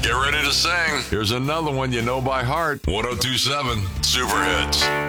Get ready to sing. Here's another one you know by heart. 102.7 Super Hits.